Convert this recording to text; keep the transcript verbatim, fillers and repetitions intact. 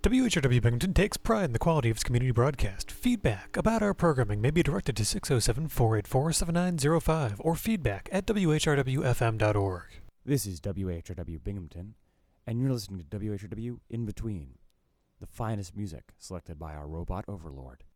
W H R W Binghamton takes pride in the quality of its community broadcast. Feedback about our programming may be directed to six oh seven, four eight four, seven nine oh five or feedback at w h r w f m dot org. This is W H R W Binghamton, and you're listening to W H R W In Between, the finest music selected by our robot overlord.